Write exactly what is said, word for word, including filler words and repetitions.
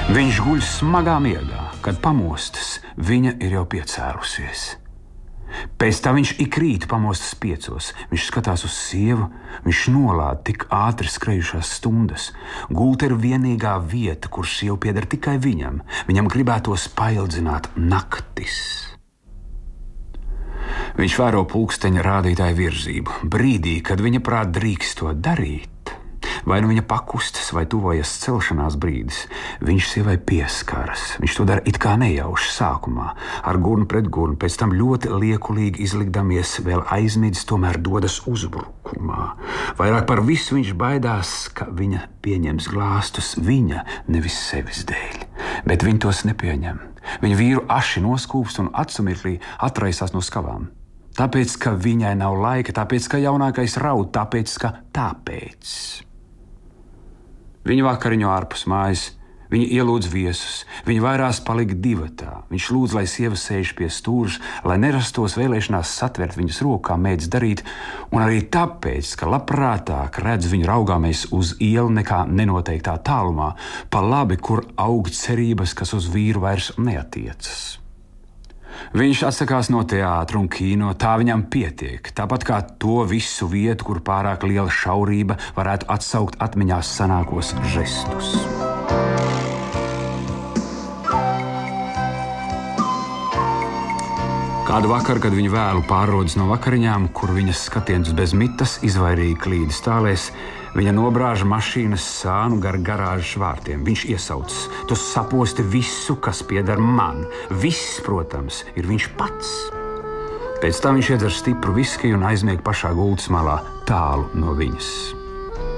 Viņš guļ smagā miegā, kad pamostas, viņa ir jau piecēlusies. Pēc tam viņš ik rīt pamostas piecos, viņš skatās uz sievu, viņš nolāda tik ātri skrejušās stundas. Gulta ir vienīgā vieta, kur sieva pieder tikai viņam, viņam gribētos paildzināt naktis. Viņš vēro pulksteņa rādītāju virzību, brīdī, kad viņa prāt drīkst to darīt. Vai nu viņa pakustas, vai tuvojas celšanās brīdis, viņš sievai pieskaras. Viņš to dara it kā nejauši sākumā, ar gurnu pret gurnu, pēc tam ļoti liekulīgi izlikdamies, vēl aizmidzis, tomēr dodas uzbrukumā. Vairāk par visu viņš baidās, ka viņa pieņems glāstus viņa, nevis sevis dēļ, bet viņi tos nepieņem. Viņa vīru aši noskūpst un acumirklī atraisās no skavām. Tāpēc, ka viņai nav laika, tāpēc, ka jaunākais raud, tāpēc, ka tāpēc. Viņa vakariņo ārpus mājas, viņa ielūdz viesus, viņa vairās palika divatā. Viņš lūdz, lai sieva sēž pie stūža, lai nerastos vēlēšanās satvert viņas rokā, mēdz darīt, un arī tāpēc, ka labprātāk redz viņu raugāmies uz ielu nekā nenoteiktā tālumā, pa labi, kur aug cerības, kas uz vīru vairs neatiecas. Viņš atsakās no teātra un kino, tā viņam pietiek, tāpat kā to visu vietu, kur pārāk liela šaurība varētu atsaukt atmiņās sanākos žestus. Kādu vakaru, kad viņa vēlu pārrodas no vakariņām, kur viņas skatiens bez mitas izvairīgi klīdas tālēs, viņa nobrāža mašīnas sānu gar garāžas vārtiem. Viņš iesaucas: tu saposti visu, kas pieder man. Viss, protams, ir viņš pats. Pēc tam viņš iedzer stipru viskiju un aizmieg pašā gultas malā, tālu no viņas.